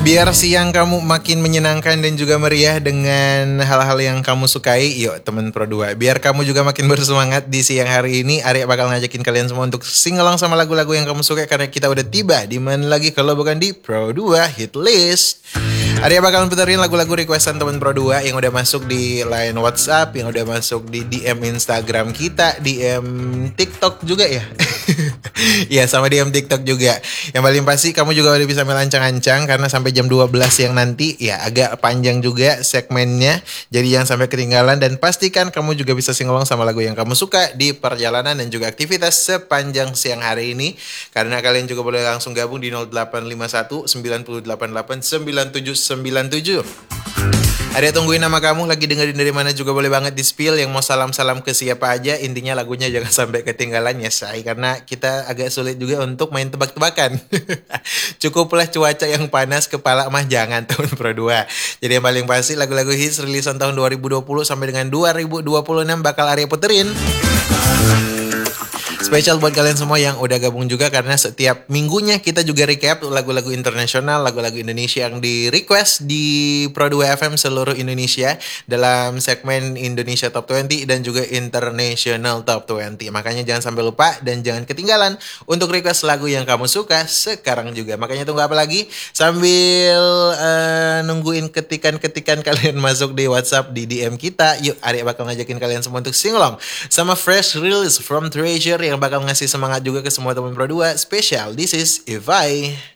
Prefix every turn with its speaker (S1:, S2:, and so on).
S1: Biar siang kamu makin menyenangkan dan juga meriah dengan hal-hal yang kamu sukai, yuk teman Pro 2. Biar kamu juga makin bersemangat di siang hari ini, Arya bakal ngajakin kalian semua untuk singalong sama lagu-lagu yang kamu suka karena kita udah tiba di mana lagi kalau bukan di Pro 2 Hit List. Arya bakal puterin lagu-lagu requestan teman Pro 2 yang udah masuk di line WhatsApp, yang udah masuk di DM Instagram kita, DM TikTok juga ya. Ya sama DM TikTok juga. Yang paling pasti kamu juga udah bisa melancang-ancang karena sampai jam 12 yang nanti ya agak panjang juga segmennya. Jadi jangan sampai ketinggalan dan pastikan kamu juga bisa singalong sama lagu yang kamu suka di perjalanan dan juga aktivitas sepanjang siang hari ini. Karena kalian juga boleh langsung gabung di 0851 988 9797. Ada tungguin nama kamu lagi dengerin dari mana juga boleh banget di spill. Yang mau salam-salam ke siapa aja, intinya lagunya jangan sampai ketinggalan ya say. Karena kita agak sulit juga untuk main tebak-tebakan. Cukuplah cuaca yang panas, kepala mah jangan tahun Pro 2. Jadi yang paling pasti lagu-lagu hits rilisan tahun 2020 sampai dengan 2026 bakal Arya puterin. Spesial buat kalian semua yang udah gabung juga karena setiap minggunya kita juga recap lagu-lagu internasional, lagu-lagu Indonesia yang di request di Pro 2 FM seluruh Indonesia dalam segmen Indonesia Top 20 dan juga International Top 20. Makanya jangan sampai lupa dan jangan ketinggalan untuk request lagu yang kamu suka sekarang juga. Makanya tunggu apa lagi? Sambil nungguin ketikan-ketikan kalian masuk di WhatsApp di DM kita, yuk Arya bakal ngajakin kalian semua untuk singalong sama fresh release from Treasure yang bakal ngasih semangat juga ke semua teman Pro 2 spesial. This is If I.